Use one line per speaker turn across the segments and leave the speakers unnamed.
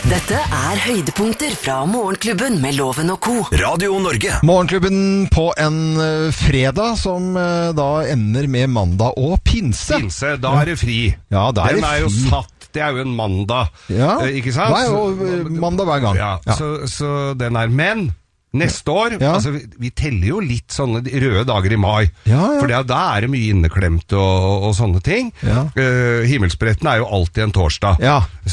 Dette høydepunkter fra Morgenklubben med Loven og Co.
Radio Norge.
Morgenklubben på en fredag som da ender med mandag og pinse.
Da det fri.
Ja, da
Den
det
jo
fri.
satt, det jo en mandag, ikke sant?
Det jo mandag hver gang.
Ja. Så den men neste år, altså vi teller jo litt sånne røde dager i mai, for da det mye inneklemt og sånne ting. Himmelspretten jo alltid en torsdag.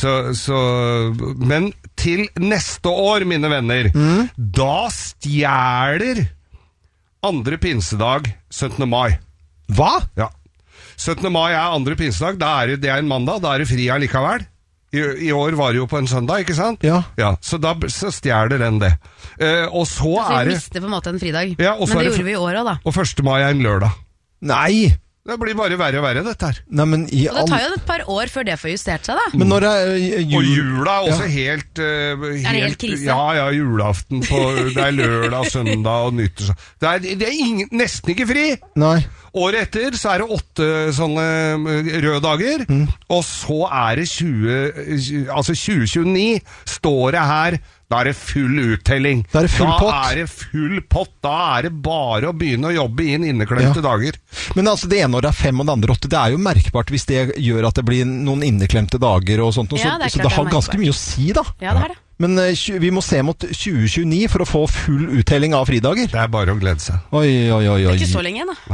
Men til neste år, mine venner, da stjeler andre pinsedag 17. mai.
Hva?
Ja. 17. mai andre pinsedag, det en mandag, da det fri allikevel. I år var det jo på en søndag, ikke sant?
Ja.
Så da stjeler den det. Og så
vi mister på en måte en fridag.
Men
det gjorde vi i år også, da.
Og 1. mai en lørdag.
Nei!
Det blir bare verre og verre, dette her.
Nei, men
og det tar jo et par år før det får justert seg, da.
Men når
Og jula også helt...
det helt krise?
Ja, julaften på... Det lørdag, søndag og nyttår. Det nesten ikke fri!
Nei.
Året etter så det 8 sånne røde dager, og så det 2029 står det her, da det full uttelling.
Da det full pott.
Da det full pott, da det bare å begynne å jobbe inn inneklemte dager.
Men altså det ene året 5 og det andre 8, det jo merkbart hvis det gjør at det blir noen inneklemte dager og sånt, så det har ganske mye å si da.
Ja, det det.
Men vi må se mot 2029 for å få full uttelling av fridager.
Det bare å glede seg.
Oi.
Det ikke så lenge, da.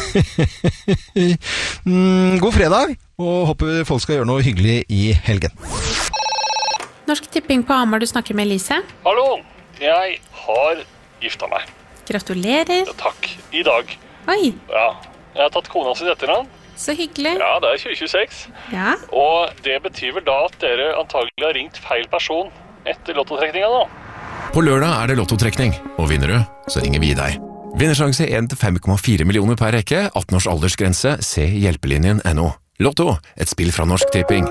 God fredag, og håper folk skal gjøre noe hyggelig i helgen.
Norsk Tipping på Hamar, du snakker med Elise.
Hallo, jeg har gifta meg.
Gratulerer.
Ja, takk, i dag.
Oi.
Ja, jeg har tatt kona sin etternavn.
Så hyggelig.
Ja, det 2026.
Ja.
Og det betyr vel da at dere antagelig har ringt feil person etter lottotrekninga nå.
På lørdag det lottotrekning, og vinner du, så ringer vi deg. Vinnersjanse 1-5,4 millioner per rekke, 18 års aldersgrense, se hjelpelinjen.no. Lotto, et spill fra Norsk Tipping.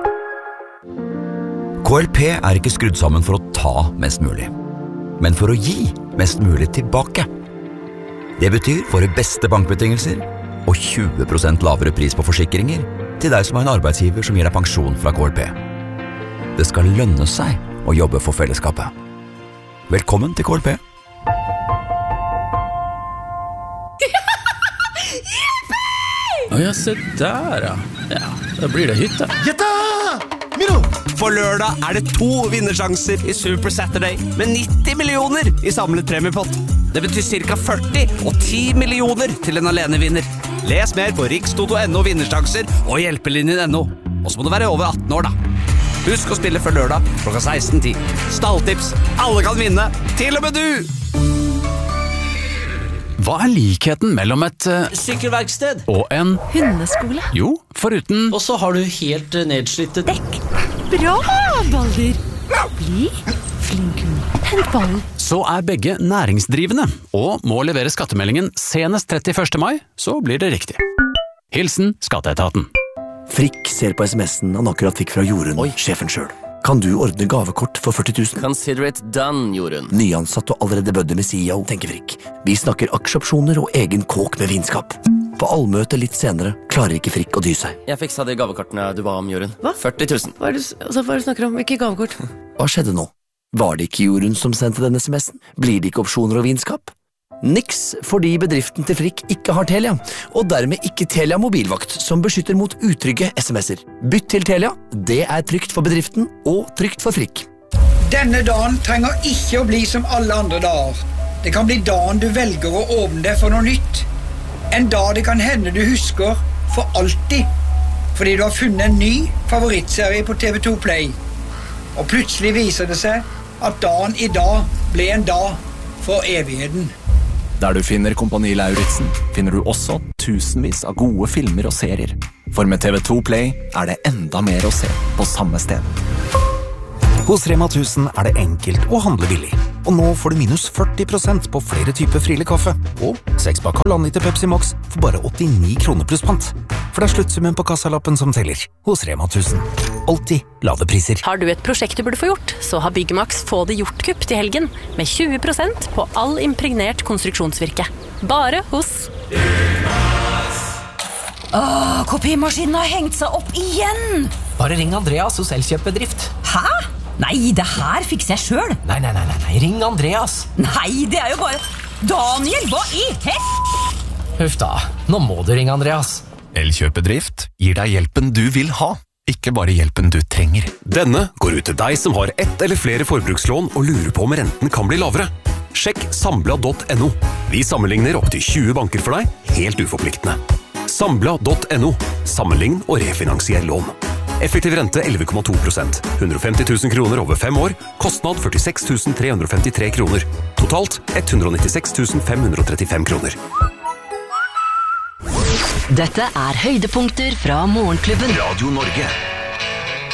KLP ikke skrudd sammen for å ta mest mulig, men for å gi mest mulig tilbake. Det betyr våre beste bankbetingelser og 20% lavere pris på forsikringer til deg som har en arbeidsgiver som gir deg pensjon fra KLP. Det skal lønne seg å jobbe for fellesskapet. Velkommen til KLP.
Ja, se der, ja. Da blir det hytte.
Gjetta! Miro!
For lørdag det 2 vinnersjanser i Super Saturday med 90 millioner i samlet premiepott. Det betyr ca. 40 og 10 millioner til en alenevinner. Les mer på rikstoto.no vinnersjanser og hjelpelinjen.no. Og så må du være over 18 år, da. Husk å spille før lørdag klokka 16:10. Stalltips. Alle kan vinne, til og med du!
Hva likheten mellom et
Sykkelverksted.
og en
Hundeskole.
Jo, foruten
Og så har du helt nedslitte
Dekk. Bra, Balder. Bli flink hund. Hent ballen.
så begge næringsdrivende, og må levere skattemeldingen senest 31. mai, så blir det riktig. Hilsen Skatteetaten.
Frikk ser på sms'en han akkurat fikk fra Jorunn, sjefen selv. Kan du ordne gavekort for 40 000?
Consider it done, Jorunn.
Nyansatt og allerede bødde med CEO, tenker Frikk. Vi snakker aksjeopsjoner og egen kåk med vinskap. På allmøte litt senere klarer ikke Frikk å dy seg.
Jeg fiksa de gavekortene du ba om, Jorunn.
Hva?
40 000.
Hva du snakker om? Hvilke gavekort?
Hva skjedde nå? Var det ikke Jorunn som sendte denne sms'en? Blir det ikke opsjoner og vinskap? Niks, fordi bedriften til Frikk ikke har Telia, og dermed ikke Telia mobilvakt, som beskytter mot utrygge sms'er. Bytt til Telia, det trygt for bedriften og trygt for Frikk.
Denne dagen trenger ikke å bli som alle andre dager. Det kan bli dagen du velger å åpne deg for noe nytt. En dag det kan hende du husker for alltid, fordi du har funnet en ny favorittserie på TV2 Play. Og plutselig viser det seg at dagen i dag ble en dag for evigheten.
Der du finner Kompani Lauritzen, finner du også tusenvis av gode filmer og serier. For med TV2 Play det enda mer å se på samme sted.
Hos Rema 1000 det enkelt å handle billig. Og nå får du minus 40% på flere typer Friele kaffe. Og 6-pakk halvannen liter Pepsi Max for bare 89 kroner pluss pant. For det sluttsummen på kassalappen som teller. Hos Rema 1000. Alltid lave priser.
Har du et prosjekt du burde få gjort, så har Byggmax Få det gjort-kupp til helgen. Med 20% på all impregnert konstruksjonsvirke. Bare hos
Kopimaskinen har hengt seg opp igjen!
Bare ring Andreas hos Elkjøp Bedrift.
Hæ? Nei, det her fikser jeg selv.
Nei, ring Andreas.
Nei, det jo bare... Daniel, hva i
Huff da, nå må du ringe Andreas.
Elkjøpedrift gir deg hjelpen du vil ha, ikke bare hjelpen du trenger.
Denne går ut til deg som har ett eller flere forbrukslån og lurer på om renten kan bli lavere. Sjekk Sambla.no. Vi sammenligner opp til 20 banker for deg, helt uforpliktende. Sambla.no. Sammenlign og refinansier lån. Effektiv rente 11,2%. 150 000 kroner over 5 år. Kostnad 46 353 kroner. Totalt 196 535 kroner.
Dette høydepunkter fra Morgenklubben.
Radio Norge.